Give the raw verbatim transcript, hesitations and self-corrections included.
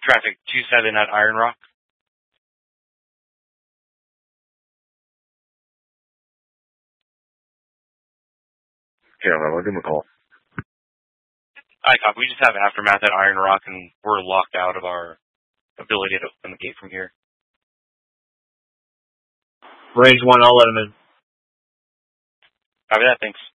Traffic two seven at Iron Rock. Okay, I'll give him a call. I copy. We just have Aftermath at Iron Rock, and we're locked out of our ability to open the gate from here. Range one, I'll let him in. Copy that, thanks.